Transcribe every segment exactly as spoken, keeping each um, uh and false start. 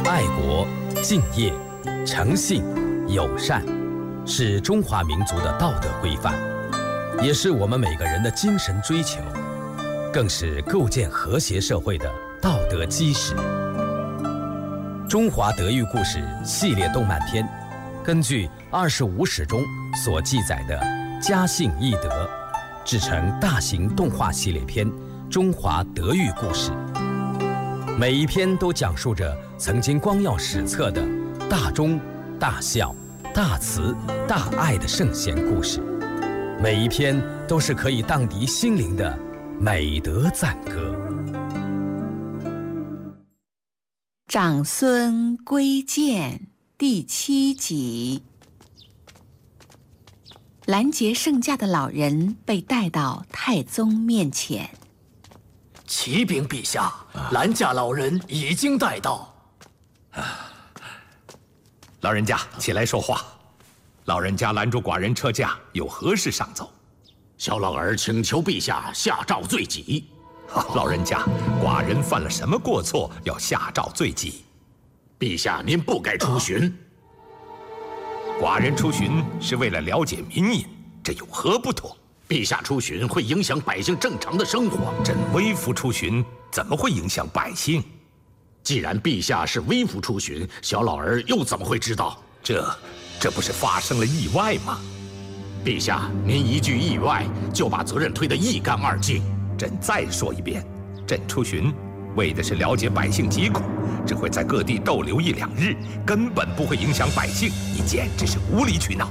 爱国、敬业、诚信、友善，是中华民族的道德规范，也是我们每个人的精神追求，更是构建和谐社会的道德基石。中华德育故事系列动漫片，根据二十五史中所记载的家信义德，制成大型动画系列片《中华德育故事》。每一篇都讲述着曾经光耀史册的大忠、大孝、大慈、大爱的圣贤故事，每一篇都是可以荡涤心灵的美德赞歌。 长孙归建第七集。拦截圣驾的老人被带到太宗面前。 启禀陛下，拦驾老人已经带到。 老人家，起来说话。老人家拦住寡人车驾，有何事上奏？ 小老儿请求陛下下诏罪己。 老人家，寡人犯了什么过错，要下诏罪己？ 陛下，您不该出巡。 寡人出巡是为了了解民意，这有何不妥？ 陛下出巡会影响百姓正常的生活。 朕微服出巡怎么会影响百姓？ 既然陛下是微服出巡，小老儿又怎么会知道？ 这，这不是发生了意外吗？ 陛下，您一句意外就把责任推得一干二净。 朕再说一遍，朕出巡为的是了解百姓疾苦，只会在各地逗留一两日，根本不会影响百姓。你简直是无理取闹！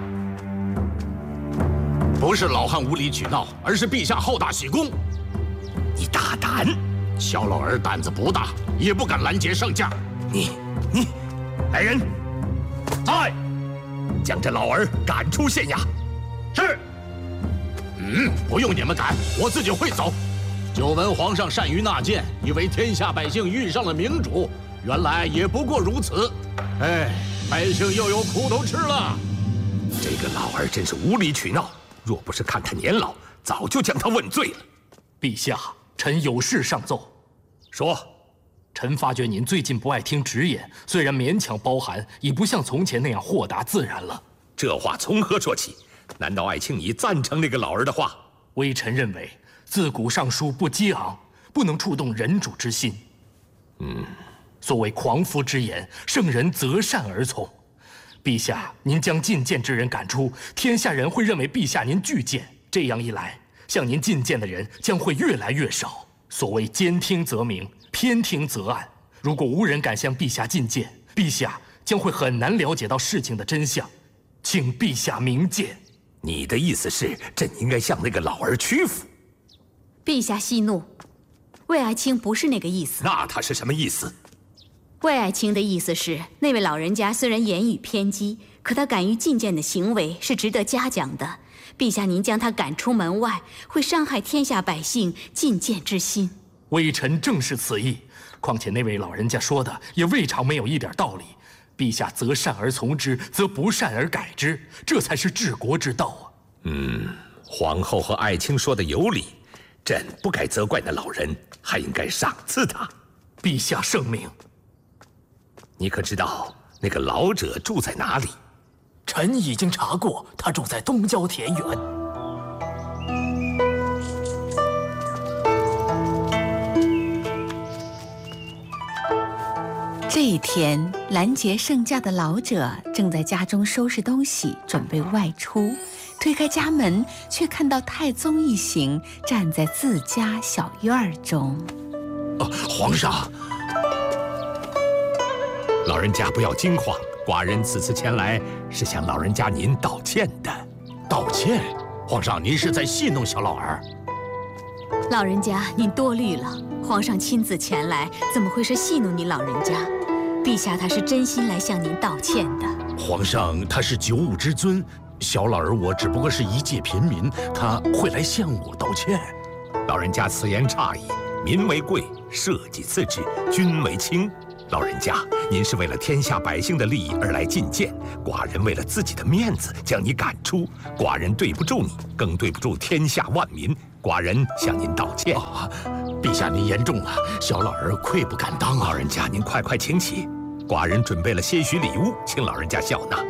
不是老汉无理取闹，而是陛下好大喜功。 你大胆！ 小老儿胆子不大，也不敢拦截圣驾。 你你，来人，在，将这老儿赶出县衙。 是。嗯，不用你们赶，我自己会走。久闻皇上善于纳谏，以为天下百姓遇上了明主，原来也不过如此。哎，百姓又有苦头吃了。 这个老儿真是无理取闹，若不是看他年老，早就将他问罪了。 陛下，臣有事上奏。 说。 臣发觉您最近不爱听直言，虽然勉强包含，已不像从前那样豁达自然了。 这话从何说起？难道爱卿你赞成那个老儿的话？ 微臣认为，自古上书不激昂，不能触动人主之心。 嗯， 所谓狂夫之言，圣人择善而从。陛下，您将进谏之人赶出，天下人会认为陛下您拒谏，这样一来，向您进谏的人将会越来越少。所谓兼听则明，偏听则暗。如果无人敢向陛下进谏，陛下将会很难了解到事情的真相。请陛下明鉴。 你的意思是，朕应该向那个老儿屈服？ 陛下息怒，魏爱卿不是那个意思。 那他是什么意思？ 魏爱卿的意思是，那位老人家虽然言语偏激，可他敢于进谏的行为是值得嘉奖的。陛下您将他赶出门外，会伤害天下百姓进谏之心。 微臣正是此意。况且那位老人家说的也未尝没有一点道理。陛下择善而从之，则不善而改之，这才是治国之道啊！ 嗯，皇后和爱卿说的有理，朕不该责怪那老人，还应该赏赐他。 陛下圣明。 你可知道那个老者住在哪里？ 臣已经查过，他住在东郊田园。 这一天，拦截圣驾的老者正在家中收拾东西，准备外出。推开家门，却看到太宗一行站在自家小院中。 啊，皇上！ 老人家不要惊慌，寡人此次前来是向老人家您道歉的。 道歉？皇上，您是在戏弄小老儿。 老人家，您多虑了。皇上亲自前来，怎么会是戏弄你老人家？陛下他是真心来向您道歉的。 皇上他是九五之尊，小老儿我只不过是一介平民，他会来向我道歉。 老人家此言差矣，民为贵，社稷次之，君为轻。老人家，您是为了天下百姓的利益而来觐见，寡人为了自己的面子将你赶出，寡人对不住你，更对不住天下万民，寡人向您道歉。 啊，陛下您言重了，小老儿愧不敢当啊。 老人家您快快请起。 寡人准备了些许礼物，请老人家笑纳。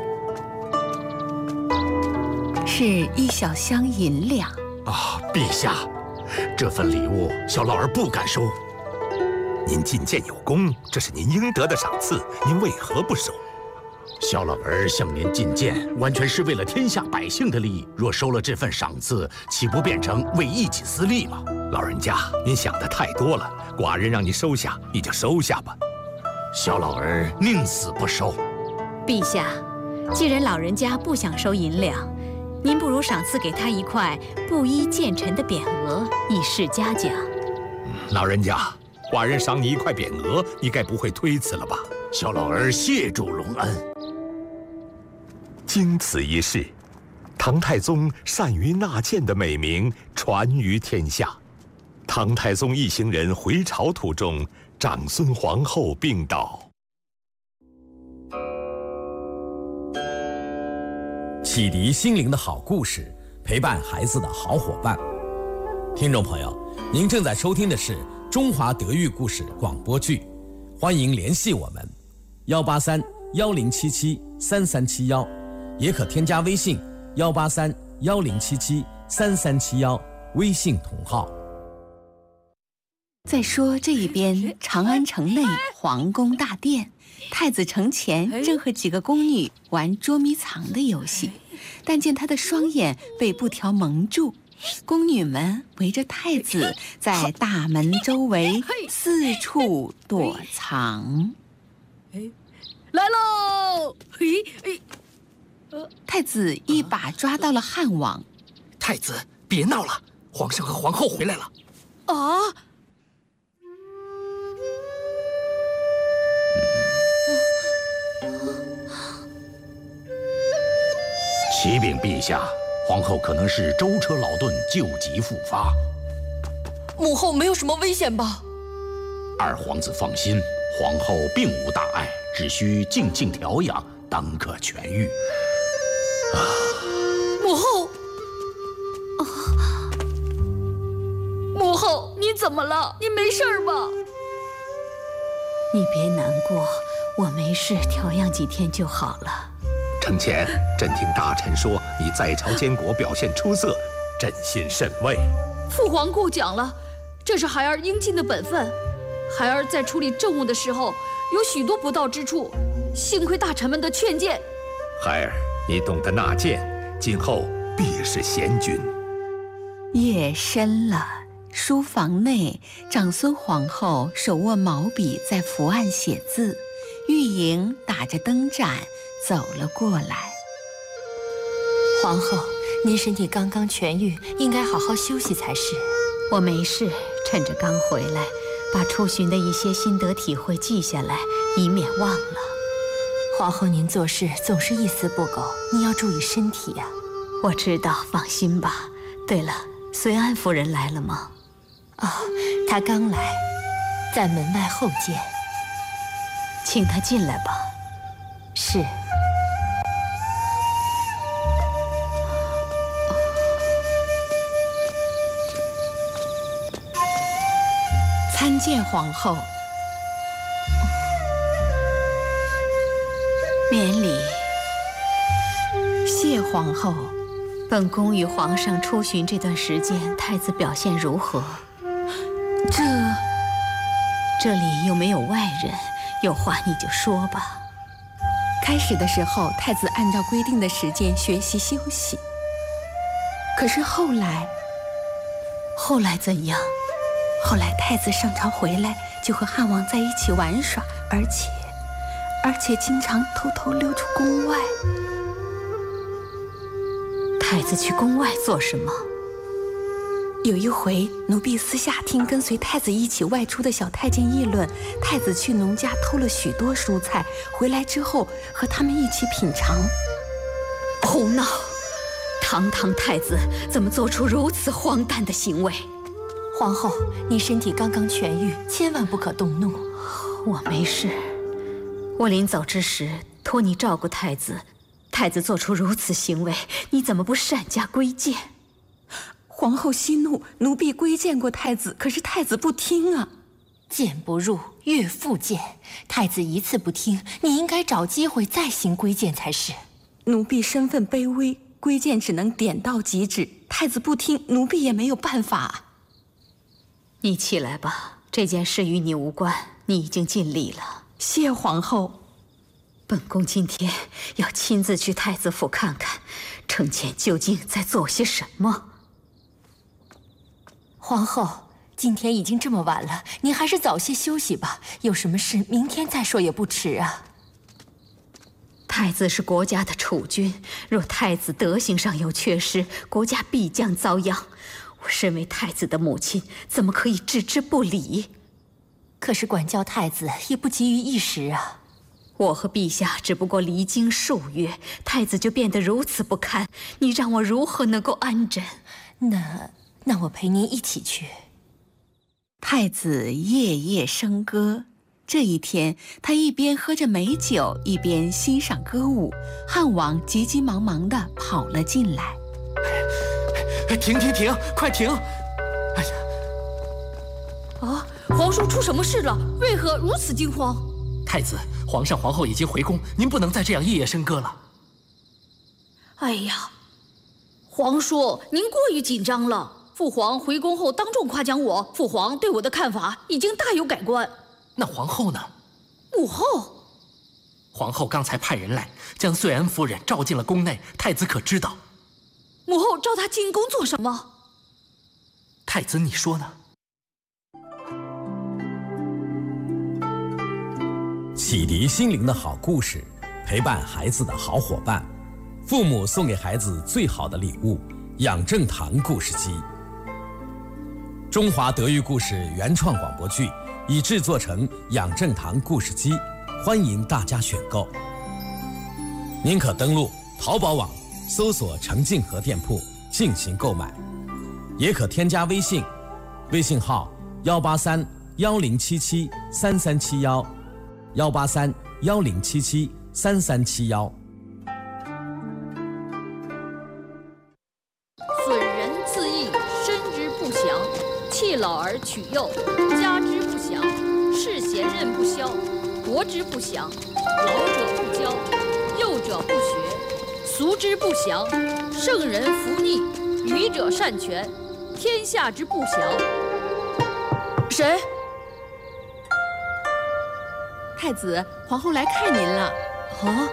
是一小箱银两。 啊，陛下，这份礼物小老儿不敢收。 您进谏有功，这是您应得的赏赐，您为何不收？ 小老儿向您进谏，完全是为了天下百姓的利益。若收了这份赏赐，岂不变成为一己私利吗？ 老人家，您想的太多了。寡人让你收下，你就收下吧。 小老儿宁死不收。 陛下，既然老人家不想收银两，您不如赏赐给他一块布衣谏臣的匾额，以示嘉奖。 老人家，寡人赏你一块匾额，你该不会推辞了吧？ 小老儿谢主隆恩。 经此一事，唐太宗善于纳谏的美名传于天下。唐太宗一行人回朝途中，长孙皇后病倒。 启迪心灵的好故事，陪伴孩子的好伙伴。听众朋友，您正在收听的是中华德育故事广播剧，欢迎联系我们幺八三幺零七七三三七幺，也可添加微信幺八三幺零七七三三七幺，微信同号。 再说这一边，长安城内皇宫大殿，太子城前正和几个宫女玩捉迷藏的游戏，但见他的双眼被布条蒙住，宫女们围着太子在大门周围四处躲藏。 来喽！ 太子一把抓到了汉王。 太子，别闹了，皇上和皇后回来了。 啊！ 启禀陛下，皇后可能是舟车劳顿，旧疾复发。 母后没有什么危险吧？ 二皇子放心，皇后并无大碍，只需静静调养，当可痊愈。 啊，母后，啊，母后，你怎么了？你没事吧？ 你别难过，我没事，调养几天就好了。 承前，朕听大臣说你在朝监国表现出色，朕心甚慰。 父皇过奖了，这是孩儿应尽的本分。孩儿在处理政务的时候有许多不到之处，幸亏大臣们的劝谏。 孩儿，你懂得纳谏，今后必是贤君。 夜深了，书房内，长孙皇后手握毛笔在伏案写字，玉莹打着灯盏走了过来。 皇后，您身体刚刚痊愈，应该好好休息才是。 我没事，趁着刚回来，把出巡的一些心得体会记下来，以免忘了。 皇后，您做事总是一丝不苟，你要注意身体呀。 我知道，放心吧。对了，随安夫人来了吗？ 哦，她刚来，在门外候见。 请她进来吧。 是。 参见皇后。 免礼。 谢皇后。 本宫与皇上出巡这段时间，太子表现如何？ 这…… 这里又没有外人，有话你就说吧。 开始的时候，太子按照规定的时间学习休息。可是后来…… 后来怎样？ 后来太子上朝回来，就和汉王在一起玩耍，而且……而且经常偷偷溜出宫外。 太子去宫外做什么？ 有一回，奴婢私下听跟随太子一起外出的小太监议论，太子去农家偷了许多蔬菜，回来之后和他们一起品尝。 胡闹！堂堂太子怎么做出如此荒诞的行为？ 皇后，你身体刚刚痊愈，千万不可动怒。 我没事。我临走之时托你照顾太子。太子做出如此行为，你怎么不善加规谏？ 皇后息怒，奴婢规谏过太子，可是太子不听啊。 谏不入， 越复谏。太子一次不听，你应该找机会再行规谏才是。 奴婢身份卑微，规谏只能点到即止。太子不听，奴婢也没有办法。 你起来吧，这件事与你无关，你已经尽力了。 谢皇后。 本宫今天要亲自去太子府看看，承乾究竟在做些什么。 皇后，今天已经这么晚了，您还是早些休息吧。有什么事明天再说也不迟啊。 太子是国家的储君，若太子德行上有缺失，国家必将遭殃。我身为太子的母亲，怎么可以置之不理？ 可是管教太子也不急于一时啊。 我和陛下只不过离京数月，太子就变得如此不堪，你让我如何能够安枕？ 那那我陪您一起去。 太子夜夜笙歌。这一天，他一边喝着美酒，一边欣赏歌舞。汉王急急忙忙地跑了进来。 停停停，快停！哎呀！ 啊，皇叔出什么事了？为何如此惊慌？ 太子，皇上、皇后已经回宫，您不能再这样夜夜笙歌了。 哎呀，皇叔，您过于紧张了。父皇回宫后当众夸奖我，父皇对我的看法已经大有改观。 那皇后呢？ 母后， 皇后刚才派人来，将穗安夫人召进了宫内，太子可知道？ 母后召她进宫做什么？ 太子，你说呢？ 启迪心灵的好故事，陪伴孩子的好伙伴，父母送给孩子最好的礼物——养正堂故事机。中华德育故事原创广播剧已制作成养正堂故事机，欢迎大家选购。您可登录淘宝网搜索程静和店铺进行购买，也可添加微信，微信号幺八三幺零七七三三七幺。幺八三幺零七七三三七幺。 损人自缢，身之不祥；弃老而取幼，家之不祥；世贤任不肖，国之不祥；老者不教，幼者不学，俗之不祥；圣人弗逆，愚者擅权，天下之不祥。谁？ 太子，皇后来看您了。 啊！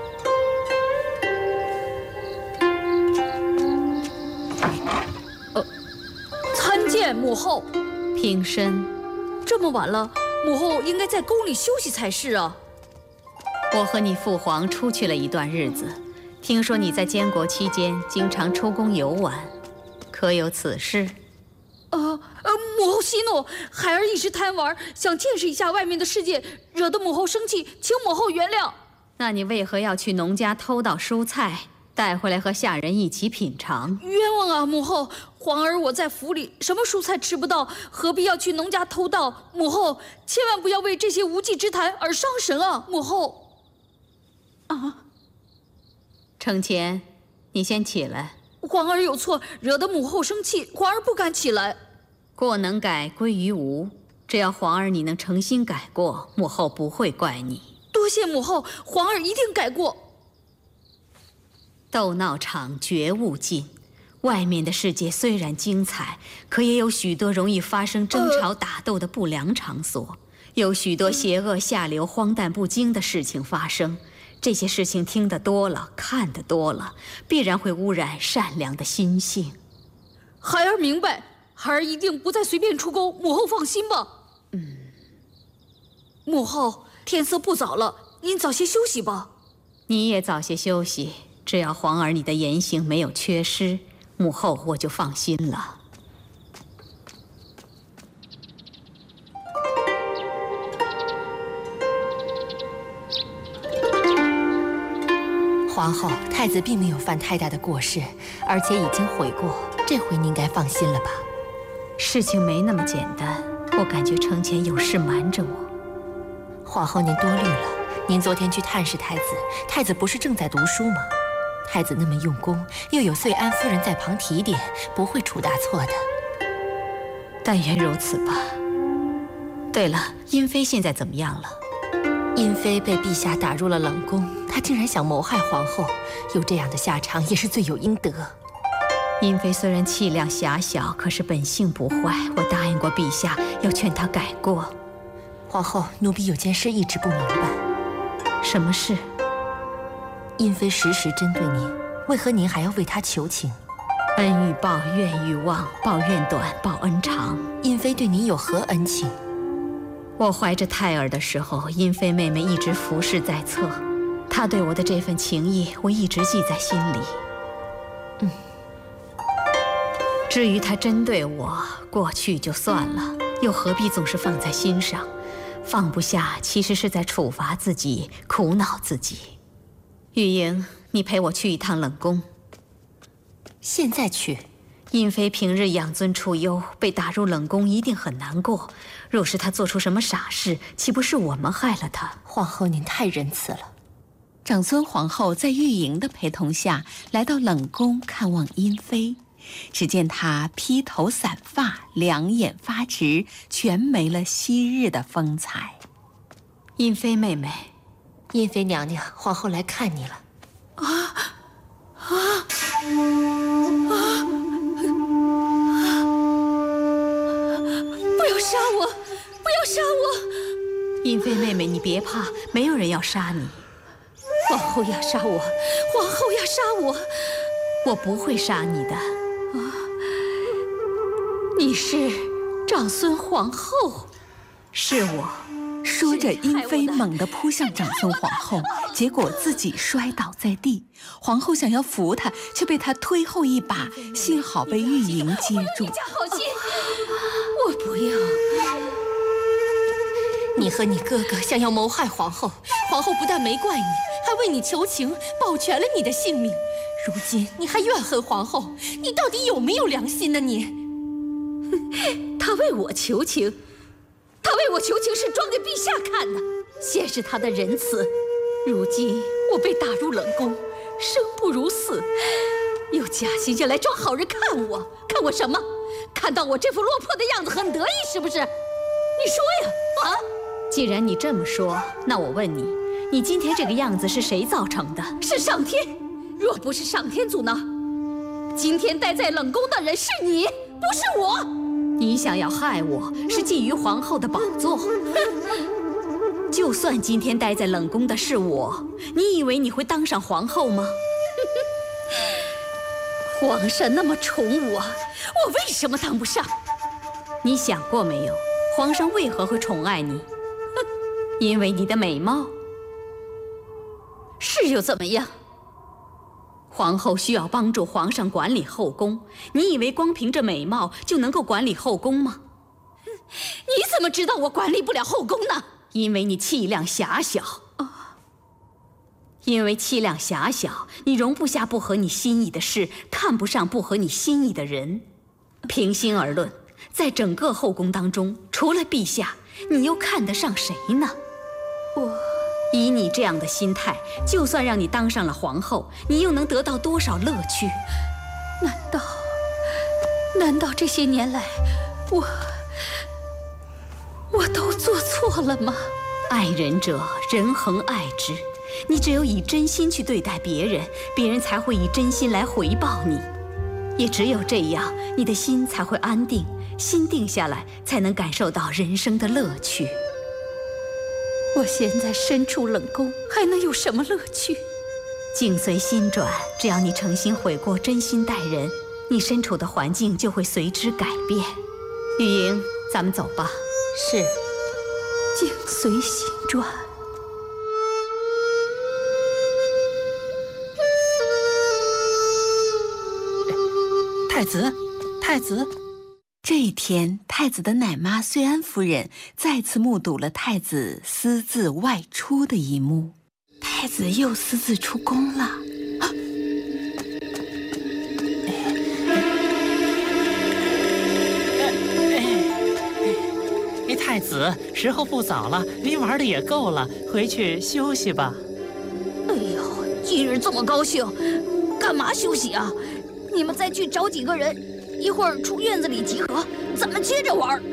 呃，参见母后。 平身。 这么晚了，母后应该在宫里休息才是啊。 我和你父皇出去了一段日子，听说你在监国期间经常出宫游玩，可有此事？ 呃呃，母后息怒，孩儿一时贪玩，想见识一下外面的世界，惹得母后生气，请母后原谅。 那你为何要去农家偷盗蔬菜，带回来和下人一起品尝？ 冤枉啊，母后！皇儿我在府里，什么蔬菜吃不到，何必要去农家偷盗？母后千万不要为这些无稽之谈而伤神啊，母后！啊， 承乾，你先起来。 皇儿有错，惹得母后生气，皇儿不敢起来。 过能改归于无，只要皇儿你能诚心改过，母后不会怪你。 多谢母后，皇儿一定改过。 斗闹场绝勿进，外面的世界虽然精彩，可也有许多容易发生争吵打斗的不良场所，有许多邪恶下流、荒诞不经的事情发生。这些事情听得多了，看得多了，必然会污染善良的心性。 孩儿明白，孩儿一定不再随便出宫，母后放心吧。 嗯， 母后，天色不早了，您早些休息吧。 你也早些休息，只要皇儿你的言行没有缺失，母后我就放心了。 皇后，太子并没有犯太大的过失，而且已经悔过，这回您该放心了吧？ 事情没那么简单，我感觉承乾有事瞒着我。 皇后您多虑了，您昨天去探视太子，太子不是正在读书吗？太子那么用功，又有穗安夫人在旁提点，不会出大错的。 但愿如此吧。 对了，殷妃现在怎么样了？ 殷妃被陛下打入了冷宫，她竟然想谋害皇后，有这样的下场也是罪有应得。 殷妃虽然气量狭小，可是本性不坏。我答应过陛下，要劝她改过。 皇后，奴婢有件事一直不明白。 什么事？ 殷妃时时针对您，为何您还要为她求情？ 恩欲报，怨欲忘，报怨短，报恩长。 殷妃对您有何恩情？ 我怀着胎儿的时候，殷妃妹妹一直服侍在侧，她对我的这份情谊，我一直记在心里。 嗯。 至于她针对我，过去就算了，又何必总是放在心上？放不下，其实是在处罚自己，苦恼自己。玉莹，你陪我去一趟冷宫。 现在去？ 殷妃平日养尊处优，被打入冷宫一定很难过。若是她做出什么傻事，岂不是我们害了她？ 皇后，您太仁慈了。 长孙皇后在玉莹的陪同下来到冷宫看望殷妃，只见她披头散发，两眼发直，全没了昔日的风采。 殷妃妹妹， 殷妃娘娘，皇后来看你了。 啊啊啊！ 不要杀我！不要杀我！殷妃妹妹，你别怕，没有人要杀你。皇后要杀我，皇后要杀我，我不会杀你的。啊，你是长孙皇后？是我。 说着，殷妃猛地扑向长孙皇后，结果自己摔倒在地。皇后想要扶她，却被她推后一把，幸好被玉莹接住。 我家好心，我不要。 你和你哥哥想要谋害皇后，皇后不但没怪你，还为你求情，保全了你的性命。如今你还怨恨皇后，你到底有没有良心呢？你， 他为我求情。他为我求情是装给陛下看的，显示他的仁慈。如今我被打入冷宫，生不如死，又假心下来装好人看我，看我什么？看到我这副落魄的样子很得意是不是？你说呀，啊！既然你这么说，那我问你，你今天这个样子是谁造成的？是上天。若不是上天阻挠，今天待在冷宫的人是你，不是我。你想要害我，是觊觎皇后的宝座。哼！就算今天待在冷宫的是我，你以为你会当上皇后吗？皇上那么宠我，我为什么当不上？你想过没有，皇上为何会宠爱你？因为你的美貌。是又怎么样？皇后需要帮助皇上管理后宫，你以为光凭着美貌就能够管理后宫吗？你怎么知道我管理不了后宫呢？因为你气量狭小。啊，因为气量狭小，你容不下不合你心意的事，看不上不合你心意的人。平心而论，在整个后宫当中，除了陛下，你又看得上谁呢？我。以你这样的心态，就算让你当上了皇后，你又能得到多少乐趣？难道，难道这些年来，我，我都做错了吗？爱人者，人恒爱之。你只有以真心去对待别人，别人才会以真心来回报你。也只有这样，你的心才会安定，心定下来，才能感受到人生的乐趣。我现在身处冷宫，还能有什么乐趣？境随心转，只要你诚心悔过，真心待人，你身处的环境就会随之改变。玉莹，咱们走吧。 是。 境随心转。 太子，太子。 这一天，太子的奶妈穗安夫人再次目睹了太子私自外出的一幕。太子又私自出宫了。啊！ 哎，太子，时候不早了，您玩的也够了，回去休息吧。 哎呦，今日这么高兴，干嘛休息啊？你们再去找几个人。一会儿出院子里集合，咱们接着玩。